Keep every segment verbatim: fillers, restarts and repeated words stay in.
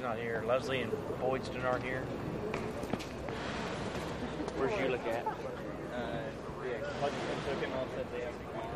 not here. Leslie and Boydston aren't here. Where's you look at? Uh, yeah, Hutchinson took him off, said they have to come.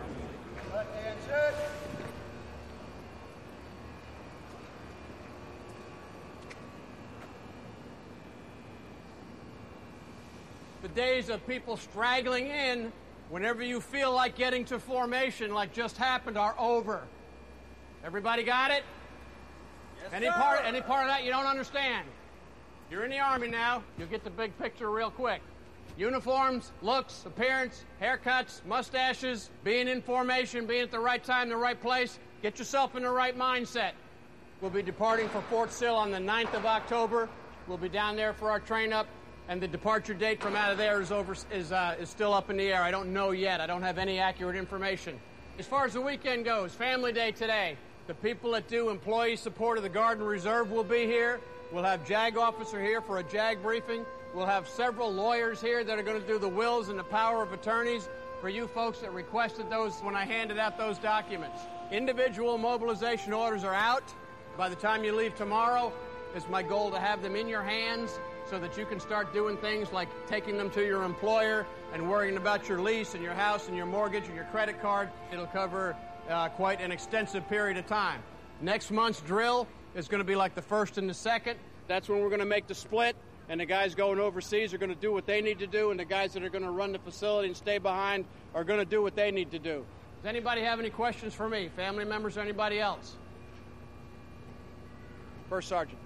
The days of people straggling in whenever you feel like getting to formation, like just happened, are over. Everybody got it? Yes, any sir. part, any part of that you don't understand? You're in the Army now. You'll get the big picture real quick. Uniforms, looks, appearance, haircuts, mustaches, being in formation, being at the right time, the right place. Get yourself in the right mindset. We'll be departing for Fort Sill on the ninth of October. We'll be down there for our train-up, and the departure date from out of there is over is uh, is still up in the air. I don't know yet. I don't have any accurate information. As far as the weekend goes, Family Day today. The people that do employee support of the Guard and Reserve will be here. We'll have JAG officer here for a JAG briefing. We'll have several lawyers here that are going to do the wills and the power of attorneys for you folks that requested those when I handed out those documents. Individual mobilization orders are out. By the time you leave tomorrow, it's my goal to have them in your hands so that you can start doing things like taking them to your employer and worrying about your lease and your house and your mortgage and your credit card. It'll cover uh, quite an extensive period of time. Next month's drill is going to be like the first and the second. That's when we're going to make the split, and the guys going overseas are going to do what they need to do, and the guys that are going to run the facility and stay behind are going to do what they need to do. Does anybody have any questions for me? Family members or anybody else? First Sergeant.